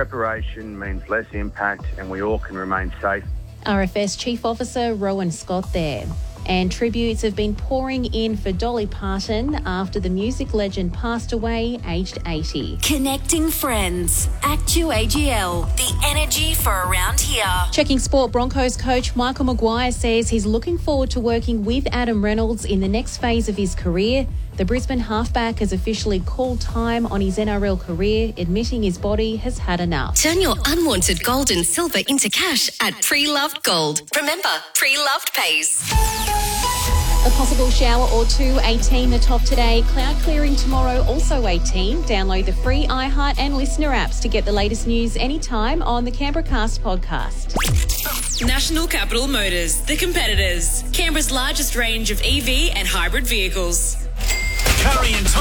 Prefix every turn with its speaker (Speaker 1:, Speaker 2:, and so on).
Speaker 1: preparation means less impact and we all can remain safe.
Speaker 2: RFS Chief Officer Rowan Scott there. And tributes have been pouring in for Dolly Parton after the music legend passed away, aged 80.
Speaker 3: Connecting friends. Actu-AGL, the energy for around here.
Speaker 2: Checking sport, Broncos coach Michael Maguire says he's looking forward to working with Adam Reynolds in the next phase of his career. The Brisbane halfback has officially called time on his NRL career, admitting his body has had enough.
Speaker 3: Turn your unwanted gold and silver into cash at Pre-Loved Gold. Remember, Pre-Loved pays.
Speaker 2: A possible shower or two, 18 the top today. Cloud clearing tomorrow, also 18. Download the free iHeart and Listener apps to get the latest news anytime on the Canberra Cast podcast.
Speaker 4: National Capital Motors, the competitors. Canberra's largest range of EV and hybrid vehicles.
Speaker 5: Curry and Tom.